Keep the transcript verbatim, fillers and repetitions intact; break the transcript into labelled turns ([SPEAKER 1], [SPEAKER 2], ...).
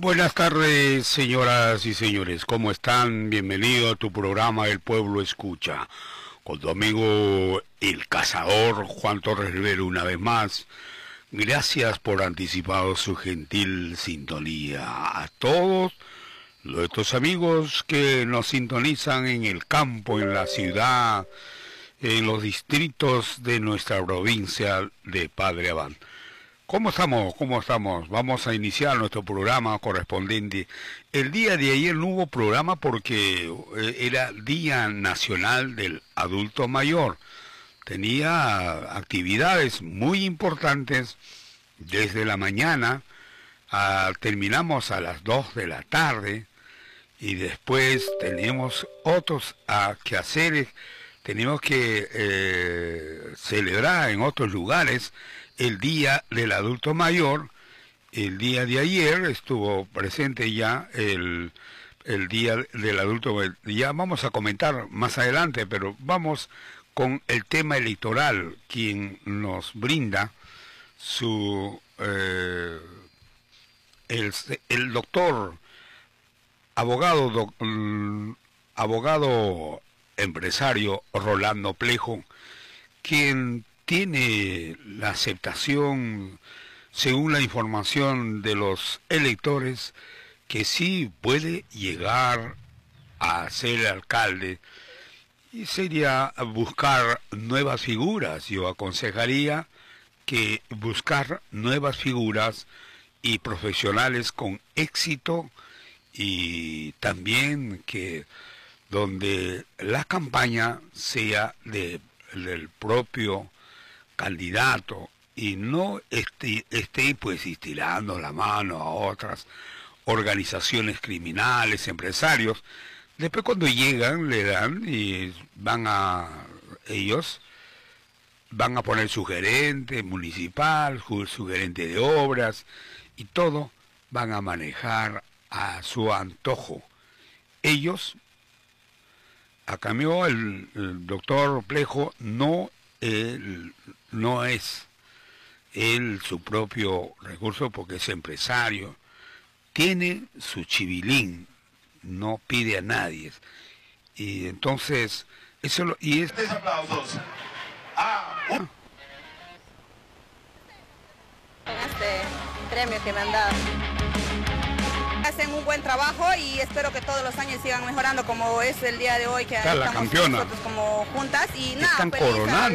[SPEAKER 1] Buenas tardes, señoras y señores. ¿Cómo están? Bienvenido a tu programa El Pueblo Escucha. Con tu amigo El Cazador, Juan Torres Rivero, una vez más. Gracias por anticipado su gentil sintonía. A todos nuestros amigos que nos sintonizan en el campo, en la ciudad, en los distritos de nuestra provincia de Padre Abad. ¿Cómo estamos? ¿Cómo estamos? Vamos a iniciar nuestro programa correspondiente. El día de ayer no hubo programa porque era Día Nacional del Adulto Mayor. Tenía actividades muy importantes desde la mañana, a, terminamos a las dos de la tarde y después tenemos otros a, quehaceres, tenemos que eh, celebrar en otros lugares el Día del Adulto Mayor. El día de ayer estuvo presente ya el, el Día del Adulto Mayor. Ya vamos a comentar más adelante, pero vamos con el tema electoral, quien nos brinda su eh, el, el doctor abogado doc, abogado empresario Rolando Plejo, quien tiene la aceptación, según la información de los electores, que sí puede llegar a ser alcalde. Y sería buscar nuevas figuras. Yo aconsejaría que buscar nuevas figuras y profesionales con éxito, y también que donde la campaña sea de, del propio candidato y no esté, esté pues estirando la mano a otras organizaciones criminales, empresarios. Después cuando llegan le dan y van a ellos van a poner su gerente municipal, su gerente de obras, y todo van a manejar a su antojo. Ellos, a cambio, el, el doctor Plejo no, él, no es él su propio recurso porque es empresario, tiene su chivilín, no pide a nadie, y entonces eso lo, y es
[SPEAKER 2] aplausos. Ah,
[SPEAKER 3] con este premio que me han dado. Hacen un buen trabajo y espero que todos los años sigan mejorando, como es el día de hoy que
[SPEAKER 1] está la
[SPEAKER 3] estamos
[SPEAKER 1] campeona.
[SPEAKER 3] nosotros como juntas y nada,
[SPEAKER 1] Están
[SPEAKER 3] feliz,
[SPEAKER 1] coronando.